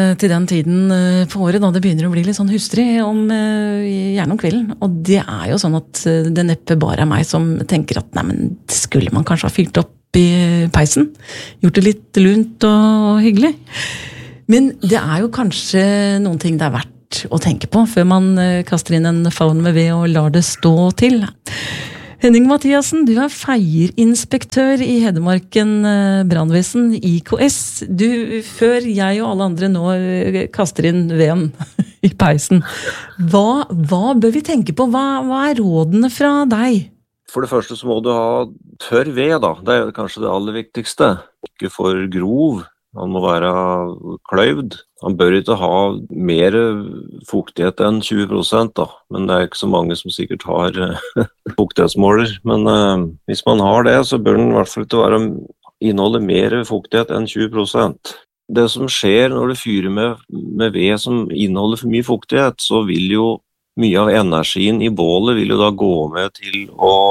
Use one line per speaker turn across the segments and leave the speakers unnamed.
til den tiden på året da det begynner å bli litt sånn hustrig, gjerne om kvelden. Og det jo sånn at det neppe bare meg som tenker at nei, men skulle man kanskje ha fyrt opp i peisen? Gjort det litt lunt og hyggelig? Men det jo kanskje noen ting det verdt å tenke på før man kaster inn en faun med ved og lar det stå til. Henning Mathiassen, du feierinspektør i Hedmarken brandvesen, IKS. Før jeg og alle andre nå kaster inn veden i peisen, hva bør vi tenke på? Hva rådene fra deg?
For det første så må du ha tørr ved, da. Det kanskje det aller viktigste. Ikke for grov. Han må være kløyvd. Han bør ikke ha mer fuktighet enn 20%, da. Men det ikke så mange som sikkert har fuktighetsmåler. Men hvis man har det, så bør den i hvert fall ikke inneholde mer fuktighet enn 20%. Det som skjer når du fyrer med ved som inneholder for mye fuktighet, så vil jo mye av energien i bålet vil jo da gå med til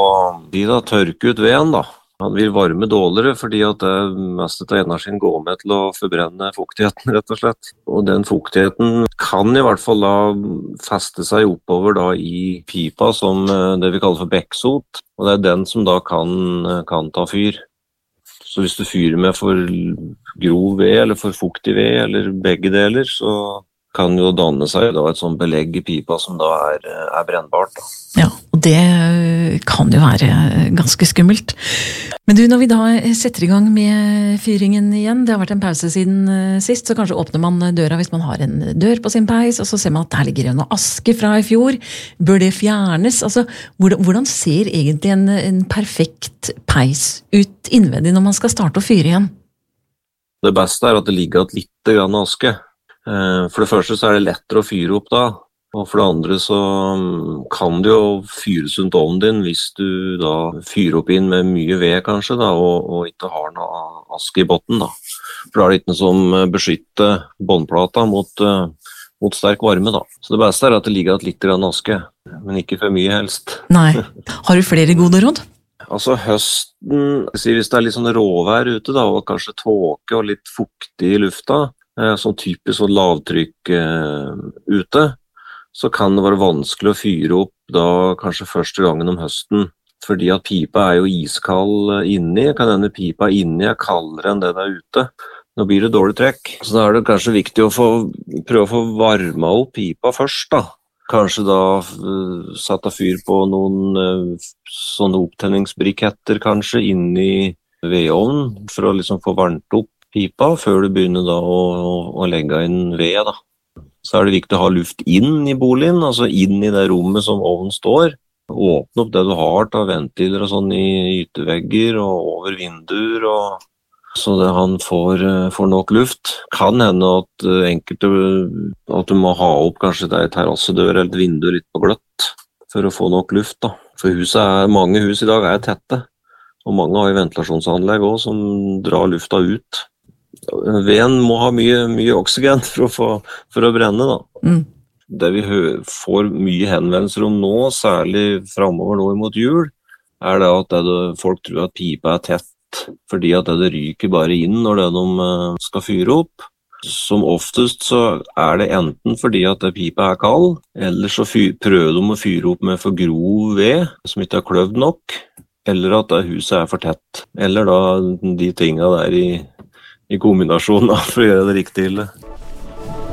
å tørke ut veden, da. Han vil varme dårligere fordi at det meste av energien går med til å forbrenne fuktigheten, rett og slett. Og den fuktigheten kan i hvert fall da feste seg oppover da i pipa som det vi kaller for bekksot, og det den som da kan ta fyr. Så hvis du fyrer med for grov ved eller for fuktig ved eller begge deler, så kan jo danne seg da et sånt belegg i pipa som da brennbart. Da.
Ja, og det kan jo være ganske skummelt. Men når vi da setter i gang med fyringen igjen, det har vært en pause siden sist, så kanskje åpner man døra hvis man har en dør på sin peis, og så ser man at der ligger noe aske fra i fjor. Bør det fjernes? Altså, hvordan ser egentlig en perfekt peis ut innvendig når man skal starte å fyre igjen?
Det beste at det ligger et lite grann aske. For det første så det lettere å fyre opp da, og for det andre så kan det jo fyres rundt ovnen din hvis du da fyrer opp inn med mye ved kanskje da, og ikke har noe aske i botten da. For da det ikke noe som beskytter båndplata mot sterk varme da. Så det beste at det ligger et lite grann aske, men ikke for mye helst.
Nei. Har du flere gode råd?
Altså høsten, hvis det litt sånn råvær ute da, og kanskje tåke og litt fuktig i lufta, sånn typisk lavtrykk ute, så kan det være vanskelig å fyre opp da kanskje første gangen om høsten, fordi at pipa jo iskald inni, kan denne pipa inni kaldere enn det ute. Nå blir det dårlig trekk, så da det kanskje viktig å prøve å få varma opp pipa først da. Kanskje da sette fyr på noen sånne opptenningsbriketter kanskje inni vedovnen, for å liksom få varmt opp pipa før du begynner da å legge inn ved da. Så det viktig å ha luft inn i boligen, altså inn i det rommet som ovnen står. Åpne opp det du har av ventiler og sånn i yttervegger og over vinduer, så det han får nok luft. Kan hende at enkelte at du må ha opp kanskje det terrassedør eller et vindu litt på gløtt for å få nok luft da. For mange hus i dag tette, og mange har jo ventilasjonsanlegg også som drar lufta ut. Veden må ha mye oksygen for å brenne da. Det vi får mye henvendelser om nå, særlig fremover nå mot jul, det at folk tror at pipa tett, fordi at det ryker bare inn når de skal fyre opp. Som oftest så det enten fordi at pipa kald, eller så prøver de å fyre opp med for grov ved, som ikke kløvd nok, eller at huset for tett, eller da de tingene der i kombinasjon da, for å gjøre det riktig ille.